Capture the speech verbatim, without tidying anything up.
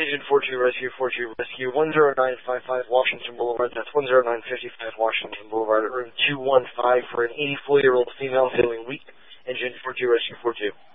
Engine four two Rescue, four two Rescue, one zero nine five five Washington Boulevard. That's one zero nine five five Washington Boulevard, room two one five for an eighty-four-year-old female feeling weak. Engine four two Rescue, four two.